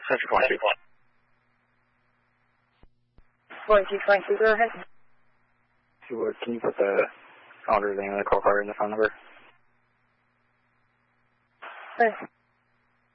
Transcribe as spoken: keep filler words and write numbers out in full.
Central twenty-two. twenty-two twenty-two, go ahead. Sure. Can you put the owner's name and the call card in the phone number? Okay.